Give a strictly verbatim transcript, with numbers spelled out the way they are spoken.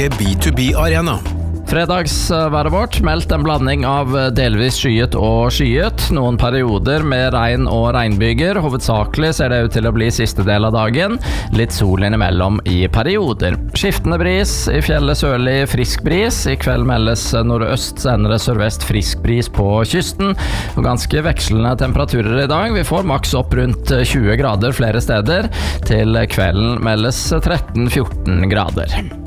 Norge B to B Arena. Fredagsværet vårt meldt en blanding av delvis skyet og skyet. Noen perioder med regn og regnbyger. Hovedsakelig ser det ut til å bli siste del av dagen. Litt sol innimellom i perioder. Skiftende bris, i fjellet sørlig frisk bris. I kveld meldes nordøst, senere sørvest frisk bris på kysten. Og ganske vekslende temperaturer i dag. Vi får maks opp rundt tjue grader flere steder. Til kvelden meldes tretten til fjorten grader.